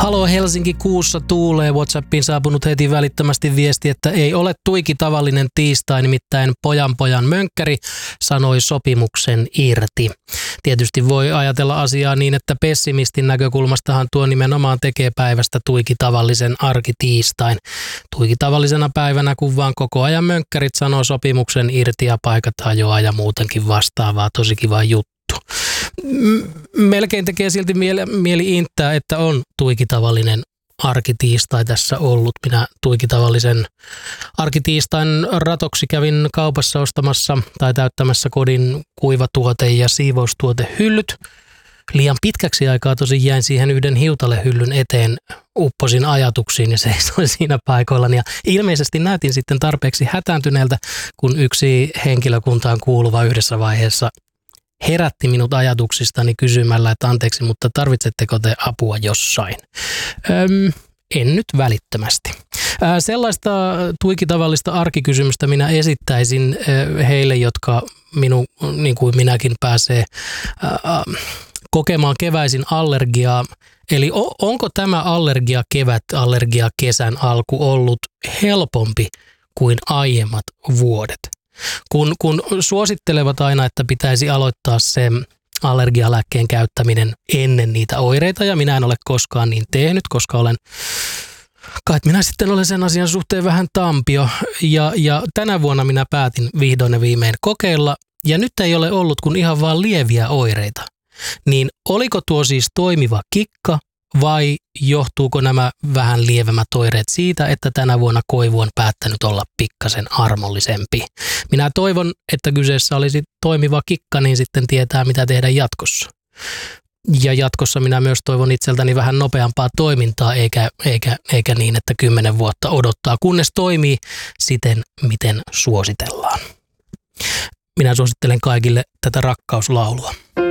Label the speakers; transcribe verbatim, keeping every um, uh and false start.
Speaker 1: Halo Helsinki, kuussa tuulee. WhatsAppiin saapunut heti välittömästi viesti, että ei ole tuiki tavallinen tiistai, nimittäin pojan pojan mönkkäri sanoi sopimuksen irti. Tietysti voi ajatella asiaa niin, että pessimistin näkökulmastahan tuo nimenomaan tekee päivästä tuiki tavallisen arkitiistain. Tuiki tavallisena päivänä, kun vaan koko ajan mönkkärit sanoo sopimuksen irti ja paikat hajoaa ja muutenkin vastaavaa. Tosi kiva juttu. Melkein tekee silti mieli, mieli inttää, että on tuikitavallinen arkitiistai tässä ollut. Minä tuikitavallisen arkitiistain ratoksi kävin kaupassa ostamassa tai täyttämässä kodin kuivatuote- ja siivoustuotehyllyt. Liian pitkäksi aikaa tosin jäin siihen yhden hiutalehyllyn eteen, upposin ajatuksiin ja seisoin siinä paikoillani. Ja ilmeisesti näytin sitten tarpeeksi hätääntyneeltä, kun yksi henkilökuntaan kuuluva yhdessä vaiheessa herätti minut ajatuksistani kysymällä, että anteeksi, mutta tarvitsetteko te apua jossain? Öm, en nyt välittömästi. Ää, sellaista tuikitavallista arkikysymystä minä esittäisin ä, heille, jotka minu, niin kuin minäkin pääsee ä, kokemaan keväisin allergiaa. Eli o, onko tämä allergia kevät, allergia kesän alku ollut helpompi kuin aiemmat vuodet? Kun, kun suosittelevat aina, että pitäisi aloittaa se allergialääkkeen käyttäminen ennen niitä oireita, ja minä en ole koskaan niin tehnyt, koska olen, kai minä sitten olen sen asian suhteen vähän tampio, ja, ja tänä vuonna minä päätin vihdoin ja viimein kokeilla, ja nyt ei ole ollut kuin ihan vaan lieviä oireita. Niin oliko tuo siis toimiva kikka, vai johtuuko nämä vähän lievemmät oireet siitä, että tänä vuonna koivu on päättänyt olla pikkasen armollisempi? Minä toivon, että kyseessä olisi toimiva kikka, niin sitten tietää, mitä tehdä jatkossa. Ja jatkossa minä myös toivon itseltäni vähän nopeampaa toimintaa, eikä, eikä, eikä niin, että kymmenen vuotta odottaa, kunnes toimii siten, miten suositellaan. Minä suosittelen kaikille tätä rakkauslaulua.